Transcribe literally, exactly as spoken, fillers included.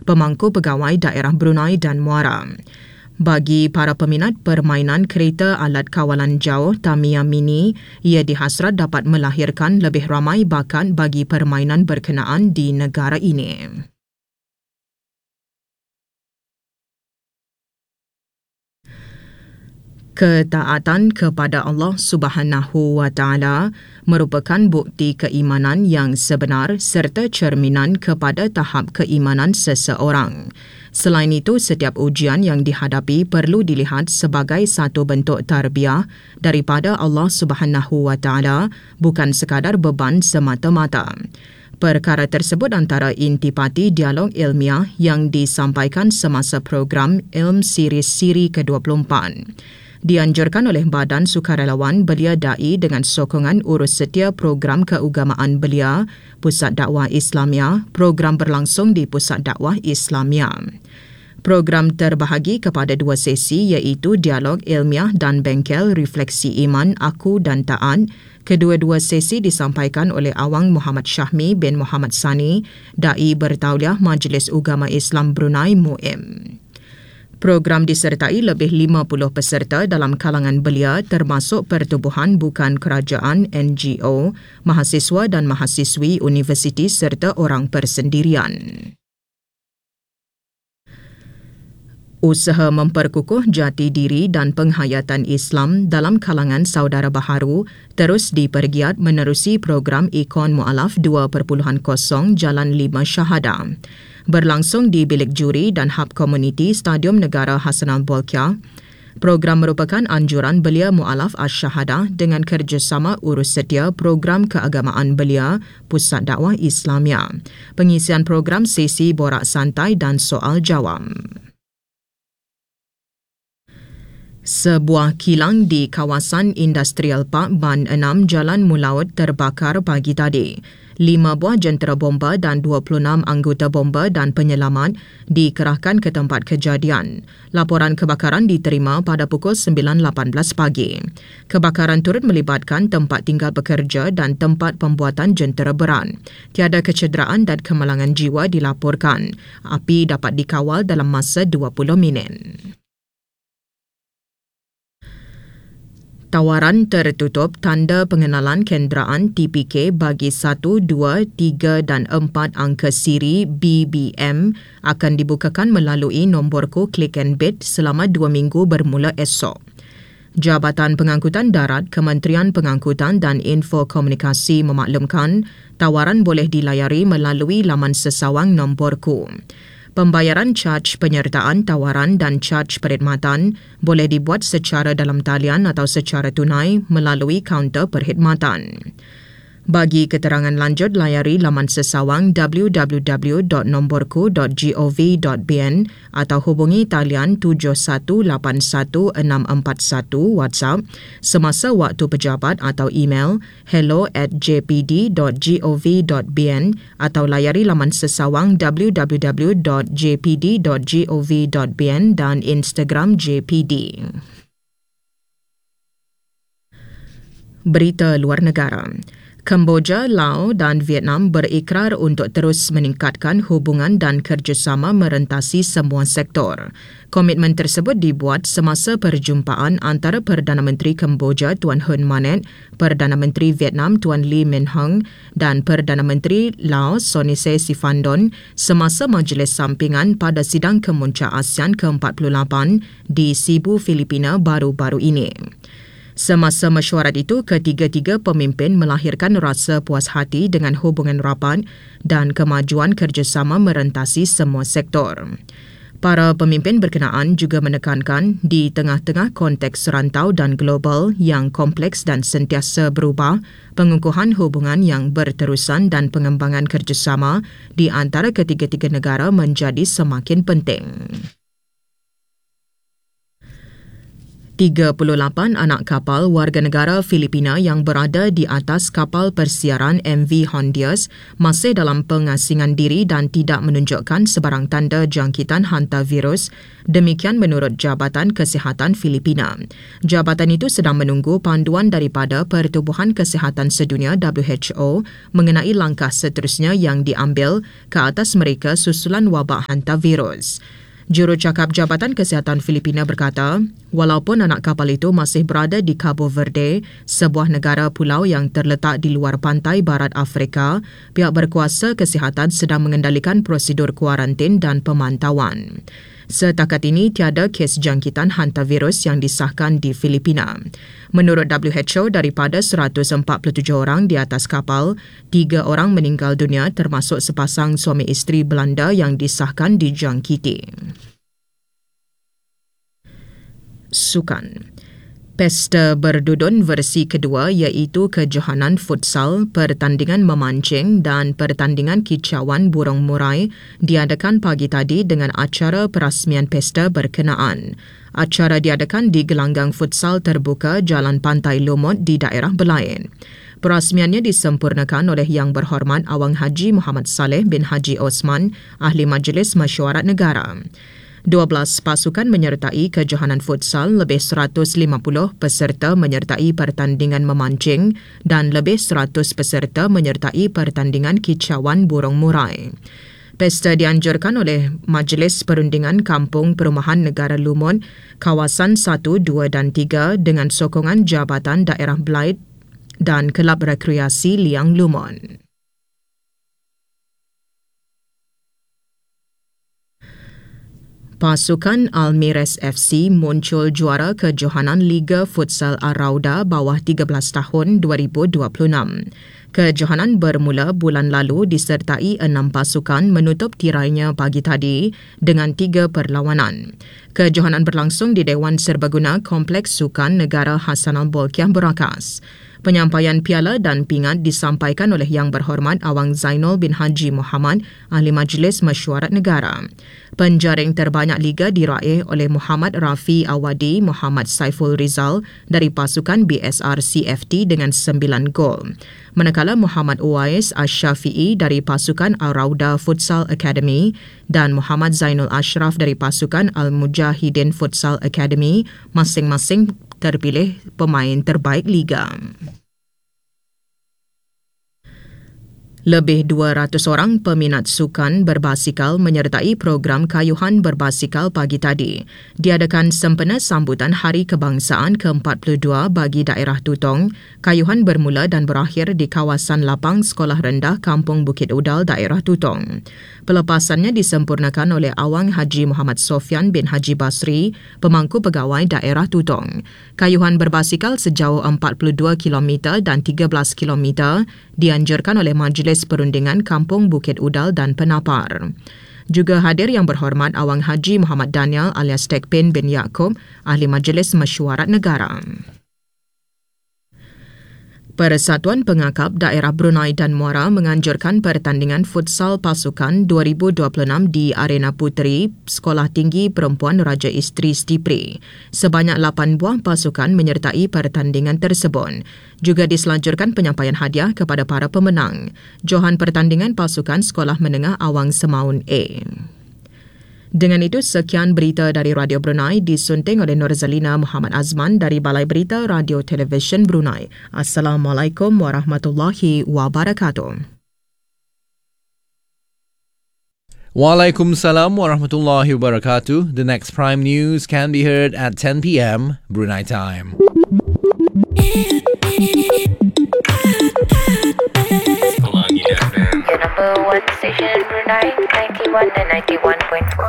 pemangku pegawai daerah Brunei dan Muara. Bagi para peminat permainan kereta alat kawalan jauh Tamiya Mini, ia dihasrat dapat melahirkan lebih ramai bakat bagi permainan berkenaan di negara ini. Ketaatan kepada Allah Subhanahu wa Ta'ala merupakan bukti keimanan yang sebenar serta cerminan kepada tahap keimanan seseorang. Selain itu, setiap ujian yang dihadapi perlu dilihat sebagai satu bentuk tarbiyah daripada Allah Subhanahu wa Ta'ala, bukan sekadar beban semata-mata. Perkara tersebut antara intipati dialog ilmiah yang disampaikan semasa program Ilm Series Siri ke dua puluh empat. Dianjurkan oleh Badan Sukarelawan Belia Dai dengan sokongan urus setia program keagamaan belia, Pusat Dakwah Islamia, program berlangsung di Pusat Dakwah Islamia. Program terbahagi kepada dua sesi iaitu Dialog Ilmiah dan Bengkel Refleksi Iman Aku dan Taat. Kedua-dua sesi disampaikan oleh Awang Muhammad Syahmi bin Muhammad Sani, Dai Bertauliah Majlis Ugama Islam Brunei M U I M. Program disertai lebih lima puluh peserta dalam kalangan belia termasuk pertubuhan bukan kerajaan N G O, mahasiswa dan mahasiswi universiti serta orang persendirian. Usaha memperkukuh jati diri dan penghayatan Islam dalam kalangan saudara baharu terus dipergiat menerusi program Ikon Mu'alaf dua titik kosong Jalan lima Syahadah. Berlangsung di Bilik Juri dan Hub Komuniti Stadium Negara Hassanal Bolkiah. Program merupakan anjuran belia Mu'alaf Asy-Syahadah dengan kerjasama urus setia program keagamaan belia Pusat Dakwah Islamia. Pengisian program sesi borak santai dan soal jawab. Sebuah kilang di kawasan Industrial Park Ban enam Jalan Mulaut terbakar pagi tadi. Lima buah jentera bomba dan dua puluh enam anggota bomba dan penyelamat dikerahkan ke tempat kejadian. Laporan kebakaran diterima pada pukul sembilan lapan belas pagi. Kebakaran turut melibatkan tempat tinggal pekerja dan tempat pembuatan jentera berat. Tiada kecederaan dan kemalangan jiwa dilaporkan. Api dapat dikawal dalam masa dua puluh minit. Tawaran tertutup tanda pengenalan kenderaan T P K bagi satu, dua, tiga dan empat angka siri B B M akan dibukakan melalui nomborku Click and Bid selama dua minggu bermula esok. Jabatan Pengangkutan Darat Kementerian Pengangkutan dan Info Komunikasi memaklumkan tawaran boleh dilayari melalui laman sesawang nomborku. Pembayaran caj penyertaan tawaran dan caj perkhidmatan boleh dibuat secara dalam talian atau secara tunai melalui kaunter perkhidmatan. Bagi keterangan lanjut, layari laman sesawang w w w dot nomborku dot gov dot b n atau hubungi talian tujuh satu lapan satu enam empat satu WhatsApp semasa waktu pejabat atau email hello at j p d dot gov dot b n atau layari laman sesawang w w w dot j p d dot gov dot b n dan Instagram J P D. Berita luar negara. Kemboja, Laos dan Vietnam berikrar untuk terus meningkatkan hubungan dan kerjasama merentasi semua sektor. Komitmen tersebut dibuat semasa perjumpaan antara Perdana Menteri Kemboja Tuan Hun Manet, Perdana Menteri Vietnam Tuan Lee Min Hung dan Perdana Menteri Laos Sonexay Sifandon semasa majlis sampingan pada sidang kemuncak ASEAN ke empat puluh lapan di Cebu, Filipina baru-baru ini. Semasa mesyuarat itu, ketiga-tiga pemimpin melahirkan rasa puas hati dengan hubungan rapat dan kemajuan kerjasama merentasi semua sektor. Para pemimpin berkenaan juga menekankan di tengah-tengah konteks rantau dan global yang kompleks dan sentiasa berubah, pengukuhan hubungan yang berterusan dan pengembangan kerjasama di antara ketiga-tiga negara menjadi semakin penting. tiga puluh lapan anak kapal warga negara Filipina yang berada di atas kapal persiaran M V Hondias masih dalam pengasingan diri dan tidak menunjukkan sebarang tanda jangkitan hantavirus. Demikian menurut Jabatan Kesihatan Filipina. Jabatan itu sedang menunggu panduan daripada Pertubuhan Kesihatan Sedunia W H O mengenai langkah seterusnya yang diambil ke atas mereka susulan wabak hantavirus. Jurucakap Jabatan Kesihatan Filipina berkata, walaupun anak kapal itu masih berada di Cabo Verde, sebuah negara pulau yang terletak di luar pantai barat Afrika, pihak berkuasa kesihatan sedang mengendalikan prosedur kuarantin dan pemantauan. Setakat ini, tiada kes jangkitan hantavirus yang disahkan di Filipina. Menurut W H O, daripada seratus empat puluh tujuh orang di atas kapal, tiga orang meninggal dunia termasuk sepasang suami isteri Belanda yang disahkan dijangkiti. Sukan. Pesta berdudun versi kedua iaitu kejohanan futsal, pertandingan memancing dan pertandingan kicauan burung murai diadakan pagi tadi dengan acara perasmian pesta berkenaan. Acara diadakan di gelanggang futsal terbuka Jalan Pantai Lumut di daerah Belain. Perasmiannya disempurnakan oleh Yang Berhormat Awang Haji Muhammad Saleh bin Haji Osman, Ahli Majlis Mesyuarat Negara. dua belas pasukan menyertai kejohanan futsal, lebih seratus lima puluh peserta menyertai pertandingan memancing dan lebih seratus peserta menyertai pertandingan kicauan burung murai. Pesta dianjurkan oleh Majlis Perundingan Kampung Perumahan Negara Lumut, Kawasan satu, dua dan tiga dengan sokongan Jabatan Daerah Blyth dan Kelab Rekreasi Liang Lumut. Pasukan Almires F C muncul juara kejohanan Liga Futsal Arauda bawah tiga belas tahun dua ribu dua puluh enam. Kejohanan bermula bulan lalu disertai enam pasukan menutup tirainya pagi tadi dengan tiga perlawanan. Kejohanan berlangsung di Dewan Serbaguna Kompleks Sukan Negara Hassanal Bolkiah Berakas. Penyampaian piala dan pingat disampaikan oleh Yang Berhormat Awang Zainul bin Haji Muhammad, Ahli Majlis Mesyuarat Negara. Penjaring terbanyak liga diraih oleh Muhammad Rafi Awadi Muhammad Saiful Rizal dari pasukan B S R C F T dengan sembilan gol. Manakala Muhammad Uwais Ash-Shafi'i dari pasukan Arauda Futsal Academy dan Muhammad Zainul Ashraf dari pasukan Al-Mujahidin Futsal Academy masing-masing terpilih pemain terbaik liga. Lebih dua ratus orang peminat sukan berbasikal menyertai program kayuhan berbasikal pagi tadi. Diadakan sempena sambutan Hari Kebangsaan ke empat puluh dua bagi daerah Tutong. Kayuhan bermula dan berakhir di kawasan lapang Sekolah Rendah Kampung Bukit Udal, daerah Tutong. Pelepasannya disempurnakan oleh Awang Haji Muhammad Sofyan bin Haji Basri, pemangku pegawai daerah Tutong. Kayuhan berbasikal sejauh empat puluh dua kilometer dan tiga belas kilometer dianjurkan oleh Majlis Perundingan Kampung Bukit Udal dan Penapar. Juga hadir Yang Berhormat Awang Haji Muhammad Daniel alias Tekpin bin Yaakob, Ahli Majlis Mesyuarat Negara. Persatuan Pengakap Daerah Brunei dan Muara menganjurkan pertandingan futsal pasukan dua ribu dua puluh enam di Arena Puteri Sekolah Tinggi Perempuan Raja Isteri Stipri. Sebanyak lapan buah pasukan menyertai pertandingan tersebut. Juga diselanjurkan penyampaian hadiah kepada para pemenang. Johan pertandingan pasukan Sekolah Menengah Awang Semaun A. Dengan itu, sekian berita dari Radio Brunei disunting oleh Norzalina Muhammad Azman dari Balai Berita Radio Televisyen Brunei. Assalamualaikum warahmatullahi wabarakatuh. Waalaikumsalam warahmatullahi wabarakatuh. The next Prime News can be heard at ten p.m. Brunei time. Your number one station in Brunei, ninety-one and ninety-one point four.